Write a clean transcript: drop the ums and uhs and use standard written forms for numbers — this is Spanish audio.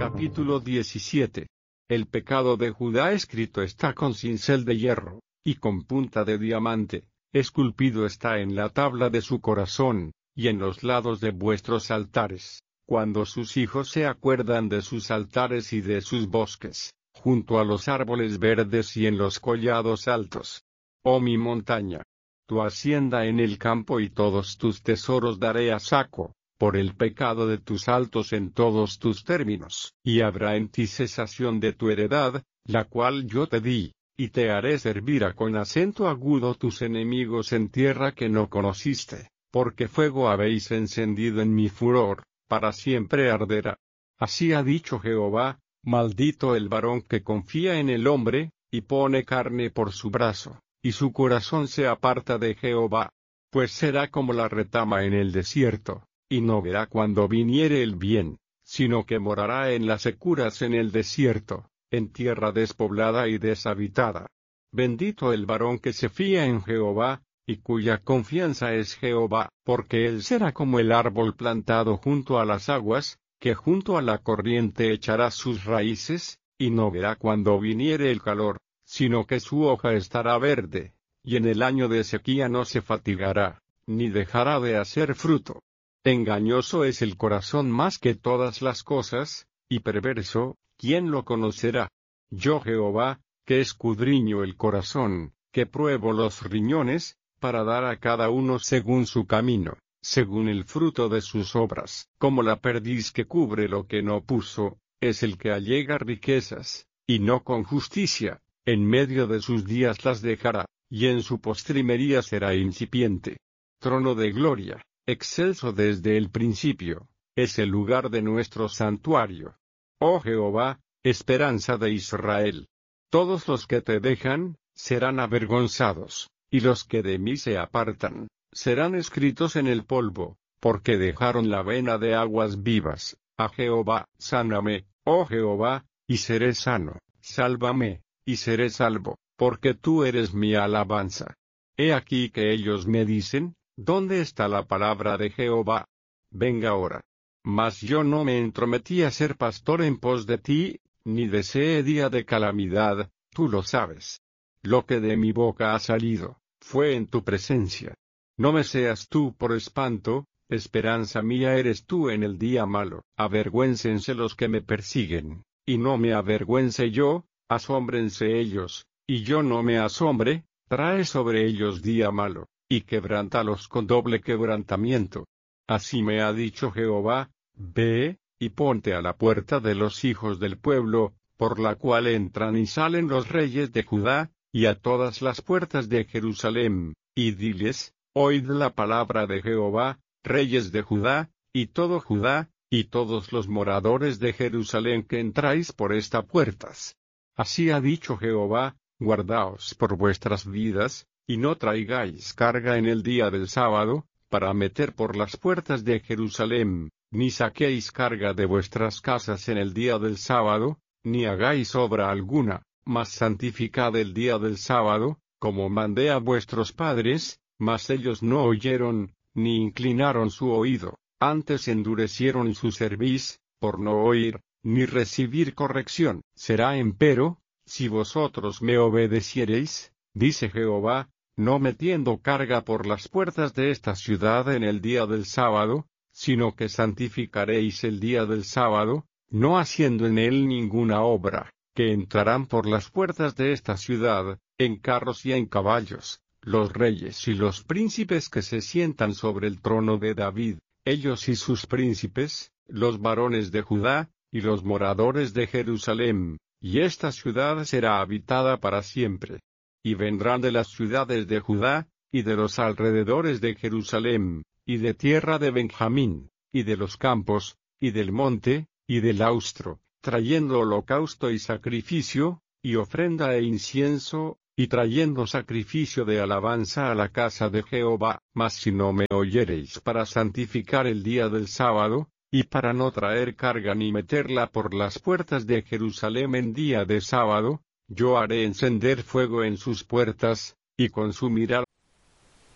Capítulo 17. El pecado de Judá escrito está con cincel de hierro, y con punta de diamante, esculpido está en la tabla de su corazón, y en los lados de vuestros altares, cuando sus hijos se acuerdan de sus altares y de sus bosques, junto a los árboles verdes y en los collados altos. Oh mi montaña, tu hacienda en el campo y todos tus tesoros daré a saco, por el pecado de tus altos en todos tus términos, y habrá en ti cesación de tu heredad, la cual yo te di, y te haré servir a con acento agudo tus enemigos en tierra que no conociste, porque fuego habéis encendido en mi furor, para siempre arderá. Así ha dicho Jehová, maldito el varón que confía en el hombre, y pone carne por su brazo, y su corazón se aparta de Jehová, pues será como la retama en el desierto, y no verá cuando viniere el bien, sino que morará en las securas en el desierto, en tierra despoblada y deshabitada. Bendito el varón que se fía en Jehová, y cuya confianza es Jehová, porque él será como el árbol plantado junto a las aguas, que junto a la corriente echará sus raíces, y no verá cuando viniere el calor, sino que su hoja estará verde, y en el año de sequía no se fatigará, ni dejará de hacer fruto. Engañoso es el corazón más que todas las cosas, y perverso, ¿quién lo conocerá? Yo Jehová, que escudriño el corazón, que pruebo los riñones, para dar a cada uno según su camino, según el fruto de sus obras. Como la perdiz que cubre lo que no puso, es el que allega riquezas, y no con justicia, en medio de sus días las dejará, y en su postrimería será incipiente. Trono de gloria, excelso desde el principio, es el lugar de nuestro santuario. Oh Jehová, esperanza de Israel. Todos los que te dejan, serán avergonzados, y los que de mí se apartan, serán escritos en el polvo, porque dejaron la vena de aguas vivas. A Jehová, sáname, oh Jehová, y seré sano, sálvame, y seré salvo, porque tú eres mi alabanza. He aquí que ellos me dicen, ¿dónde está la palabra de Jehová? Venga ahora. Mas yo no me entrometí a ser pastor en pos de ti, ni deseé día de calamidad, tú lo sabes. Lo que de mi boca ha salido, fue en tu presencia. No me seas tú por espanto, esperanza mía eres tú en el día malo. Avergüéncense los que me persiguen, y no me avergüence yo, asómbrense ellos, y yo no me asombre, trae sobre ellos día malo, y quebrántalos con doble quebrantamiento. Así me ha dicho Jehová, ve, y ponte a la puerta de los hijos del pueblo, por la cual entran y salen los reyes de Judá, y a todas las puertas de Jerusalén, y diles, oíd la palabra de Jehová, reyes de Judá, y todo Judá, y todos los moradores de Jerusalén que entráis por estas puertas. Así ha dicho Jehová, guardaos por vuestras vidas, y no traigáis carga en el día del sábado, para meter por las puertas de Jerusalén, ni saquéis carga de vuestras casas en el día del sábado, ni hagáis obra alguna, mas santificad el día del sábado, como mandé a vuestros padres, mas ellos no oyeron, ni inclinaron su oído, antes endurecieron su cerviz, por no oír, ni recibir corrección. Será empero, si vosotros me obedeciereis, dice Jehová, no metiendo carga por las puertas de esta ciudad en el día del sábado, sino que santificaréis el día del sábado, no haciendo en él ninguna obra, que entrarán por las puertas de esta ciudad, en carros y en caballos, los reyes y los príncipes que se sientan sobre el trono de David, ellos y sus príncipes, los varones de Judá, y los moradores de Jerusalén, y esta ciudad será habitada para siempre. Y vendrán de las ciudades de Judá, y de los alrededores de Jerusalén, y de tierra de Benjamín, y de los campos, y del monte, y del austro, trayendo holocausto y sacrificio, y ofrenda e incienso, y trayendo sacrificio de alabanza a la casa de Jehová. Mas si no me oyereis para santificar el día del sábado, y para no traer carga ni meterla por las puertas de Jerusalén en día de sábado, yo haré encender fuego en sus puertas, y consumirá